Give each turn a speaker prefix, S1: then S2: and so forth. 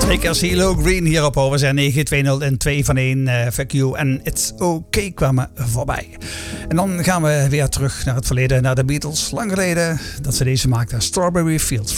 S1: Zeker CeeLo Green hier op OZN 920 en 2 van 1 Fuck You en It's Okay kwamen voorbij. En dan gaan we weer terug naar het verleden, naar de Beatles. Lang geleden dat ze deze maakten, Strawberry Fields.